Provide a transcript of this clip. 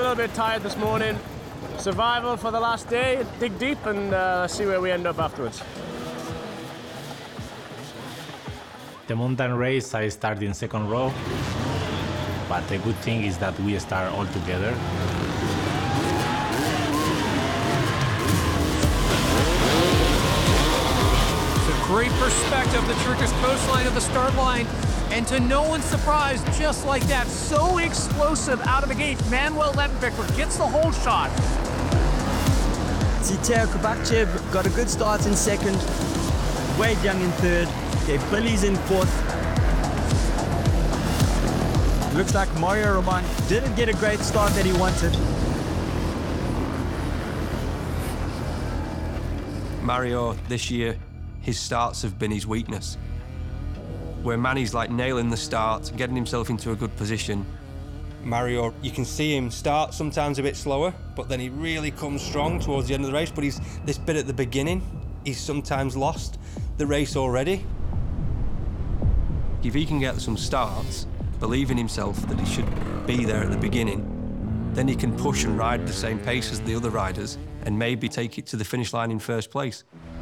little bit tired this morning. Survival for the last day, dig deep and see where we end up afterwards. The mountain race, I started in second row, but the good thing is that we start all together. Great perspective, the Turkish coastline of the start line, and to no one's surprise, just like that, so explosive out of the gate, Manuel Lettenbecker gets the whole shot. Ziteo Kubakchev got a good start in second, Wade Young in third, gave Billy's in fourth. Looks like Mario Roman didn't get a great start that he wanted. Mario, this year, his starts have been his weakness. Where Manny's like nailing the start, getting himself into a good position. Mario, you can see him start sometimes a bit slower, but then he really comes strong towards the end of the race, but this bit at the beginning, he's sometimes lost the race already. If he can get some starts, believe in himself that he should be there at the beginning, then he can push and ride the same pace as the other riders and maybe take it to the finish line in first place.